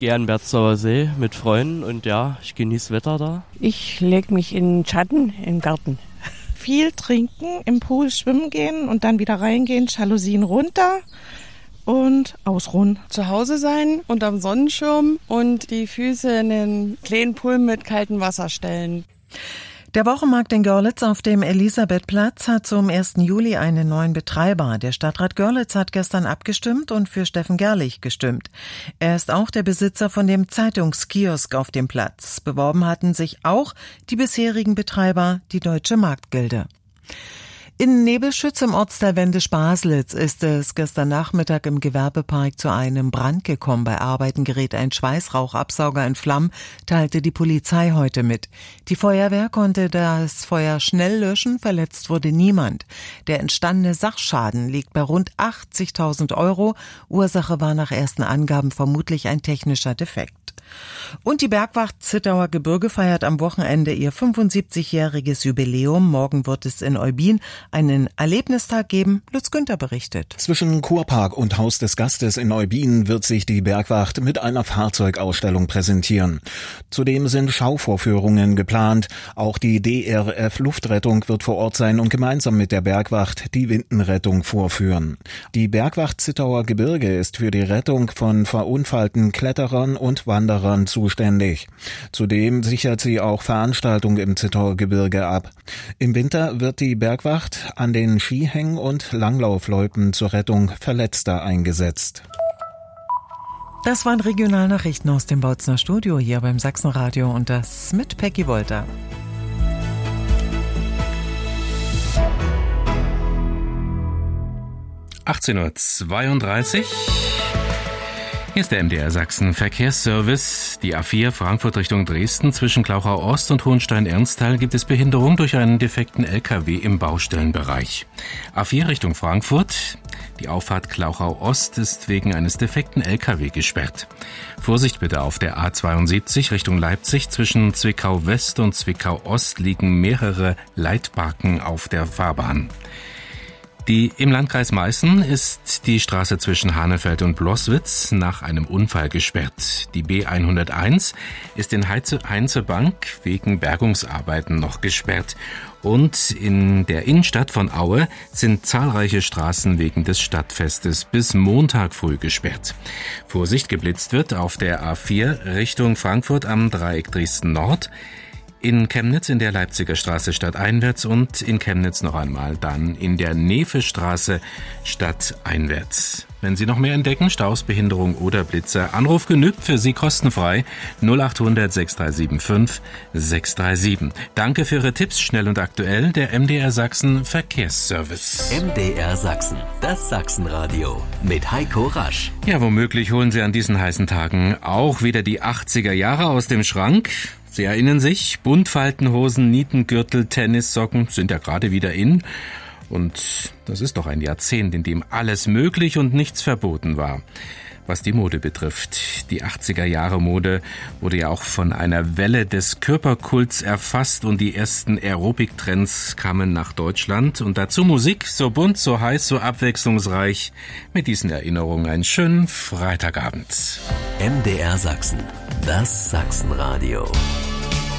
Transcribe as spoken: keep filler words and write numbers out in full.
gehe an Berzdauer See mit Freunden und ja, ich genieße Wetter da. Ich lege mich in den Schatten im Garten. Viel trinken, im Pool schwimmen gehen und dann wieder reingehen, Jalousien runter und ausruhen. Zu Hause sein und am Sonnenschirm und die Füße in den kleinen Pool mit kaltem Wasser stellen. Der Wochenmarkt in Görlitz auf dem Elisabethplatz hat zum ersten Juli einen neuen Betreiber. Der Stadtrat Görlitz hat gestern abgestimmt und für Steffen Gerlich gestimmt. Er ist auch der Besitzer von dem Zeitungskiosk auf dem Platz. Beworben hatten sich auch die bisherigen Betreiber, die Deutsche Marktgilde. In Nebelschütz im Ortsteil Wendisch-Baslitz ist es gestern Nachmittag im Gewerbepark zu einem Brand gekommen. Bei Arbeiten gerät ein Schweißrauchabsauger in Flammen, teilte die Polizei heute mit. Die Feuerwehr konnte das Feuer schnell löschen, verletzt wurde niemand. Der entstandene Sachschaden liegt bei rund achtzigtausend Euro. Ursache war nach ersten Angaben vermutlich ein technischer Defekt. Und die Bergwacht Zittauer Gebirge feiert am Wochenende ihr fünfundsiebzigjähriges Jubiläum. Morgen wird es in Eubin einen Erlebnistag geben. Lutz Günther berichtet. Zwischen Kurpark und Haus des Gastes in Eubin wird sich die Bergwacht mit einer Fahrzeugausstellung präsentieren. Zudem sind Schauvorführungen geplant. Auch die D R F Luftrettung wird vor Ort sein und gemeinsam mit der Bergwacht die Windenrettung vorführen. Die Bergwacht Zittauer Gebirge ist für die Rettung von verunfallten Kletterern und Wanderern zuständig. Zudem sichert sie auch Veranstaltungen im Zittauer Gebirge ab. Im Winter wird die Bergwacht an den Skihängen und Langlaufloipen zur Rettung Verletzter eingesetzt. Das waren Regionalnachrichten aus dem Bautzner Studio hier beim Sachsenradio und das mit Peggy Wolter. achtzehn Uhr zweiunddreißig. Hier ist der M D R Sachsen Verkehrsservice. Die A vier Frankfurt Richtung Dresden zwischen Klauchau Ost und Hohenstein-Ernsthal gibt es Behinderung durch einen defekten L K W im Baustellenbereich. A vier Richtung Frankfurt. Die Auffahrt Klauchau Ost ist wegen eines defekten L K W gesperrt. Vorsicht bitte auf der A zweiundsiebzig Richtung Leipzig. Zwischen Zwickau West und Zwickau Ost liegen mehrere Leitbarken auf der Fahrbahn. Die im Landkreis Meißen ist die Straße zwischen Hanefeld und Bloßwitz nach einem Unfall gesperrt. Die B hunderteins ist in Heinzebank wegen Bergungsarbeiten noch gesperrt. Und in der Innenstadt von Aue sind zahlreiche Straßen wegen des Stadtfestes bis Montag früh gesperrt. Vorsicht, geblitzt wird auf der A vier Richtung Frankfurt am Dreieck Dresden Nord. In Chemnitz in der Leipziger Straße stadteinwärts und in Chemnitz noch einmal dann in der Nefe-Straße stadteinwärts. Wenn Sie noch mehr entdecken, Staus, Behinderung oder Blitzer, Anruf genügt für Sie kostenfrei null acht hundert sechs drei sieben fünf sechs drei sieben. Danke für Ihre Tipps, schnell und aktuell, der M D R Sachsen Verkehrsservice. M D R Sachsen, das Sachsenradio mit Heiko Rasch. Ja, womöglich holen Sie an diesen heißen Tagen auch wieder die achtziger Jahre aus dem Schrank. Sie erinnern sich, Buntfaltenhosen, Nietengürtel, Tennissocken sind ja gerade wieder in. Und das ist doch ein Jahrzehnt, in dem alles möglich und nichts verboten war. Was die Mode betrifft. Die achtziger Jahre Mode wurde ja auch von einer Welle des Körperkults erfasst und die ersten Aerobic-Trends kamen nach Deutschland. Und dazu Musik, so bunt, so heiß, so abwechslungsreich. Mit diesen Erinnerungen einen schönen Freitagabend. M D R Sachsen, das Sachsenradio.